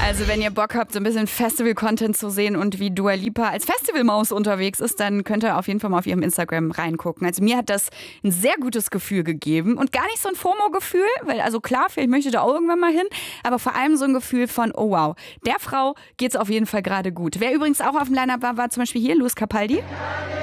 Also wenn ihr Bock habt, so ein bisschen Festival-Content zu sehen und wie Dua Lipa als Festivalmaus unterwegs ist, dann könnt ihr auf jeden Fall mal auf ihrem Instagram reingucken. Also mir hat das ein sehr gutes Gefühl gegeben und gar nicht so ein FOMO-Gefühl, weil also klar, vielleicht möchte ich da auch irgendwann mal hin, aber vor allem so ein Gefühl von, oh wow, der Frau geht's auf jeden Fall gerade gut. Wer übrigens auch auf dem Line-Up war zum Beispiel hier Lewis Capaldi.